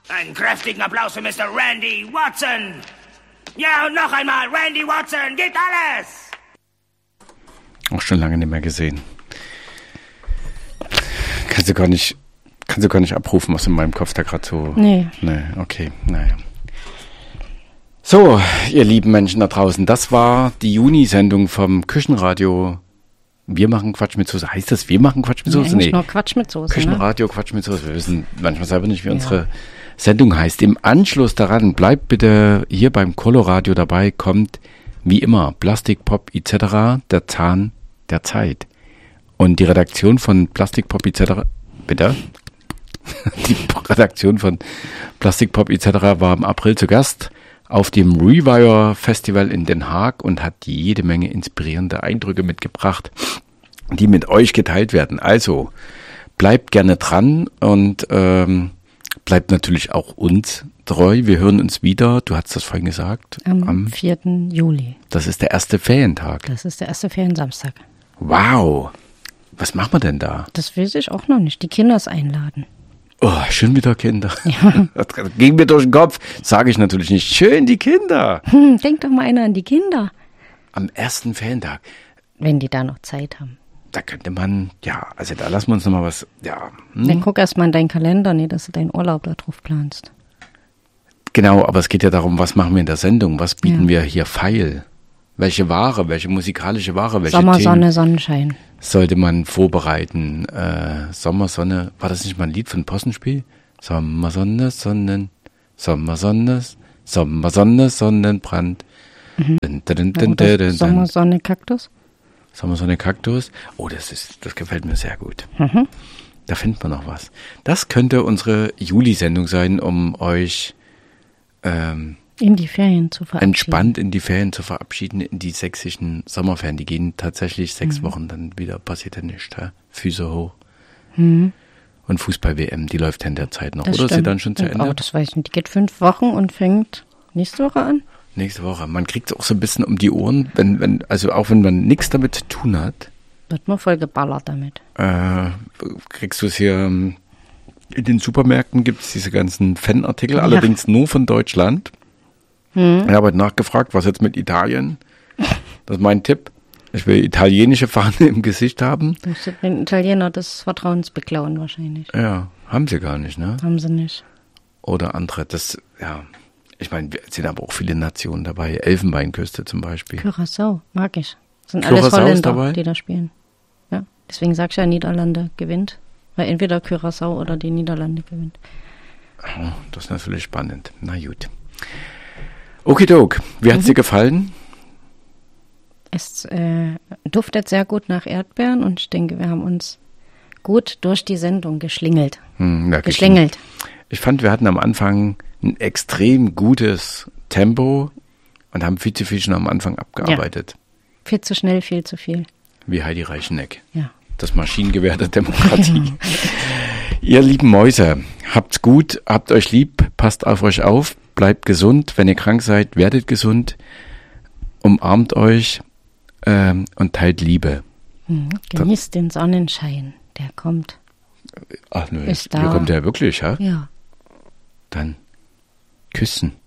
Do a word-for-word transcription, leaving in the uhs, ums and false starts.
Einen kräftigen Applaus für Mister Randy Watson. Ja, und noch einmal, Randy Watson, geht alles! Auch schon lange nicht mehr gesehen. Kannst du gar nicht, kannst du gar nicht abrufen, was in meinem Kopf da gerade so... Nee. Nee, okay, naja. So, ihr lieben Menschen da draußen, das war die Juni-Sendung vom Küchenradio. Wir machen Quatsch mit Soße. Heißt das, wir machen Quatsch mit Soße? Nee, nee. nur Quatsch mit Soße. Küchenradio, ne? Quatsch mit Soße. Wir wissen manchmal selber nicht, wie ja. unsere Sendung heißt. Im Anschluss daran, bleibt bitte hier beim Coloradio dabei, kommt wie immer Plastik Pop et cetera, der Zahn der Zeit. Und die Redaktion von Plastik Pop et cetera, bitte? Die Redaktion von Plastik Pop et cetera war im April zu Gast auf dem Rewire Festival in Den Haag und hat jede Menge inspirierende Eindrücke mitgebracht, die mit euch geteilt werden. Also bleibt gerne dran und ähm, bleibt natürlich auch uns treu. Wir hören uns wieder, du hast das vorhin gesagt. Am, am vierten Juli. Das ist der erste Ferientag. Das ist der erste Feriensamstag. Wow. Was machen wir denn da? Das will ich auch noch nicht. Die Kinders einladen. Oh, schön wieder Kinder. Ja. Das ging mir durch den Kopf. Sage ich natürlich nicht. Schön die Kinder. Hm, denk doch mal einer an die Kinder. Am ersten Ferientag. Wenn die da noch Zeit haben. Da könnte man, ja, also da lassen wir uns nochmal was, ja. Hm. Dann guck erst mal in deinen Kalender, nee, dass du deinen Urlaub da drauf planst. Genau, aber es geht ja darum, was machen wir in der Sendung? Was bieten ja. wir hier feil? Welche Ware, welche musikalische Ware, welche Sommer, Themen Sonne, Sonnenschein. sollte man vorbereiten? Äh, Sommer, Sonne, war das nicht mal ein Lied von Possenspiel? Sommer, Sonne, Sonnen, Sommer, Sonne, Sommer, Sonne, Sonnenbrand. Mhm. Dun, dun, dun, dun, Oder dun, Sommer, Sonne, Kaktus? Sommer, Sonne, Kaktus. Oh, das ist, das gefällt mir sehr gut. Mhm. Da findet man noch was. Das könnte unsere Juli-Sendung sein, um euch ähm, in die Ferien zu verabschieden. Entspannt in die Ferien zu verabschieden, in die sächsischen Sommerferien. Die gehen tatsächlich sechs mhm. Wochen, dann wieder passiert ja nichts. Ja? Füße hoch. Mhm. Und Fußball-W M, die läuft ja in der Zeit noch. Das Oder stimmt. ist sie dann schon zu Ende? Oh, das weiß ich nicht. Die geht fünf Wochen und fängt nächste Woche an. Nächste Woche. Man kriegt es auch so ein bisschen um die Ohren, wenn, wenn, also auch wenn man nichts damit zu tun hat. Wird man voll geballert damit. Äh, kriegst du es hier in den Supermärkten, gibt es diese ganzen Fanartikel, ja. allerdings nur von Deutschland. Hm. Ich habe heute nachgefragt, was jetzt mit Italien? Das ist mein Tipp. Ich will italienische Fahne im Gesicht haben. Du musst den Italiener des Vertrauens beklauen wahrscheinlich. Ja, haben sie gar nicht, ne? Haben sie nicht. Oder andere, das, ja, ich meine, es sind aber auch viele Nationen dabei. Elfenbeinküste zum Beispiel. Curaçao, mag ich. Das sind Curaçao alles Holländer, dabei? die da spielen. Ja, deswegen sag ich ja, Niederlande gewinnt. Weil entweder Curaçao oder die Niederlande gewinnt. Oh, das ist natürlich spannend. Na gut. Okidok, wie hat's mhm. dir gefallen? Es äh, duftet sehr gut nach Erdbeeren und ich denke, wir haben uns gut durch die Sendung geschlingelt. Hm, ja, geschlängelt. Ich fand, wir hatten am Anfang ein extrem gutes Tempo und haben viel zu viel schon am Anfang abgearbeitet. Ja. Viel zu schnell, viel zu viel. Wie Heidi Reicheneck. Ja. Das Maschinengewehr der Demokratie. Ihr lieben Mäuse, habt's gut, habt euch lieb, passt auf euch auf, bleibt gesund. Wenn ihr krank seid, werdet gesund. Umarmt euch ähm, und teilt Liebe. Mhm. Genießt den Sonnenschein, der kommt. Ach nö, ist der da. kommt ja wirklich, ja? Ja. Dann küssen.